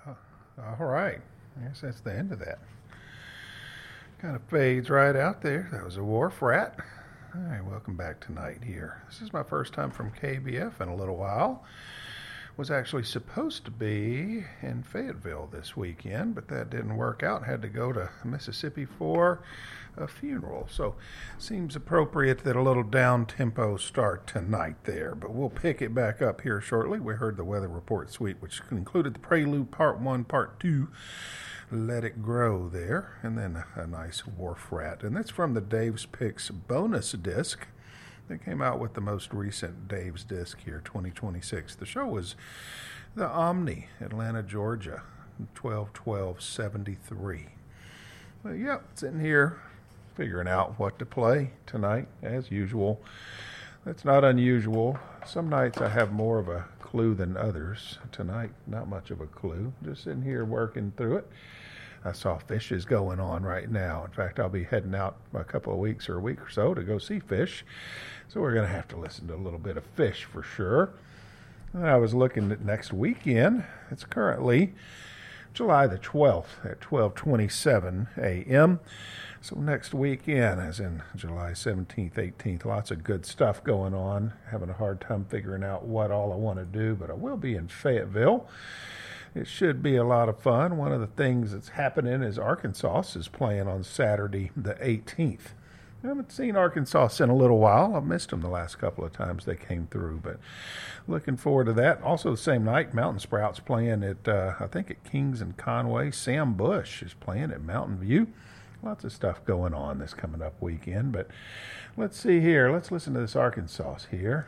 All right. I guess that's the end of that. Kind of fades right out there. That was a Wharf Rat. All right, welcome back tonight here. This is my first time from KBF in a little while. Was actually supposed to be in Fayetteville this weekend, but that didn't work out. Had to go to Mississippi for a funeral. So seems appropriate that a little down-tempo start tonight there, but we'll pick it back up here shortly. We heard the weather report suite, which included the Prelude Part 1, Part 2, Let It Grow there, and then a nice Wharf Rat. And that's from the Dave's Picks bonus disc. They came out with the most recent Dave's disc here, 2026. The show was the Omni, Atlanta, Georgia, 12/12/73. Well, yep, sitting here figuring out what to play tonight, as usual. That's not unusual. Some nights I have more of a clue than others. Tonight, not much of a clue. Just sitting here working through it. I saw Phish is going on right now. In fact, I'll be heading out a couple of weeks or a week or so to go see Phish. So we're going to have to listen to a little bit of Phish for sure. And I was looking at next weekend. It's currently July the 12th at 12:27 a.m. So next weekend, as in July 17th, 18th, lots of good stuff going on. Having a hard time figuring out what all I want to do, but I will be in Fayetteville. It should be a lot of fun. One of the things that's happening is Arkansas is playing on Saturday the 18th. I haven't seen Arkansas in a little while. I've missed them the last couple of times they came through, but looking forward to that. Also the same night, Mountain Sprouts playing at, I think at Kings and Conway. Sam Bush is playing at Mountain View. Lots of stuff going on this coming up weekend, but let's see here. Let's listen to this Arkansas here.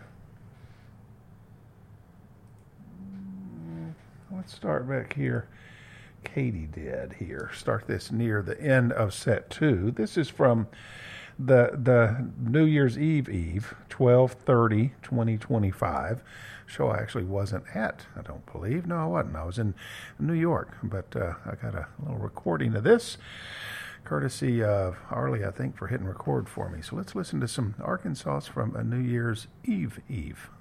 Let's start back here. Katie did here. Start this near the end of set 2. This is from the New Year's Eve, 12/30/2025. Show I actually wasn't at, I don't believe. No, I wasn't. I was in New York, but I got a little recording of this, courtesy of Arlie, I think, for hitting record for me. So let's listen to some Arkansas from a New Year's Eve.